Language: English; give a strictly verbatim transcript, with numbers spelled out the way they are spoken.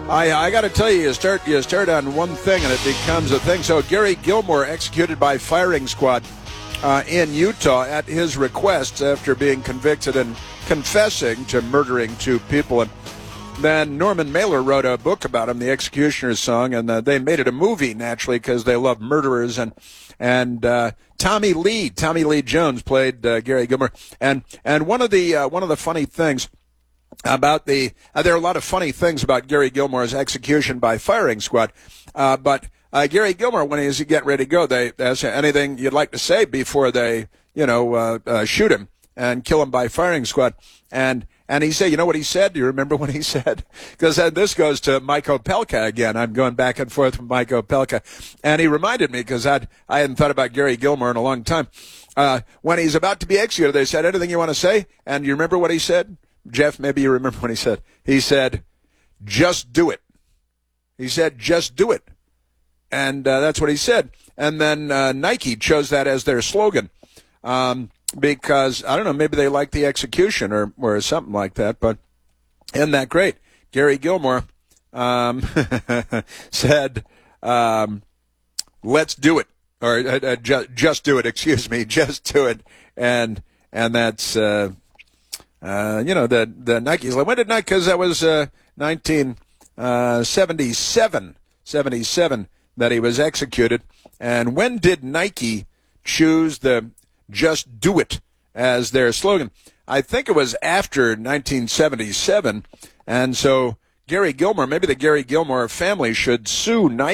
I, I got to tell you, you start you start on one thing and it becomes a thing. So Gary Gilmore executed by firing squad uh, in Utah at his request after being convicted and confessing to murdering two people. And then Norman Mailer wrote a book about him, The Executioner's Song, and uh, they made it a movie, naturally, because they love murderers. And and uh, Tommy Lee, Tommy Lee Jones played uh, Gary Gilmore. And and one of the uh, one of the funny things about the uh, there are a lot of funny things about Gary Gilmore's execution by firing squad, uh, but uh, Gary Gilmore, when he's getting ready to go, they ask anything you'd like to say before they, you know, uh, uh, shoot him and kill him by firing squad, and and he said, you know what he said? Do you remember what he said? Because uh, this goes to Mike Opelka again. I'm going back and forth with Mike Opelka, and he reminded me because I I hadn't thought about Gary Gilmore in a long time. Uh, when he's about to be executed, they said, anything you want to say? And you remember what he said? Jeff, maybe you remember what he said. He said, just do it. He said, just do it. And uh, that's what he said. And then uh, Nike chose that as their slogan um, because, I don't know, maybe they like the execution or, or something like that. But isn't that great? Gary Gilmore um, said, um, let's do it. Or uh, uh, ju- just do it, excuse me, just do it. And, and that's... Uh, Uh, you know, the the Nikes. When did Nike? Because that was uh, nineteen seventy-seven, seventy-seven that he was executed. And when did Nike choose the "Just Do It" as their slogan? I think it was after nineteen seventy-seven. And so Gary Gilmore, maybe the Gary Gilmore family should sue Nike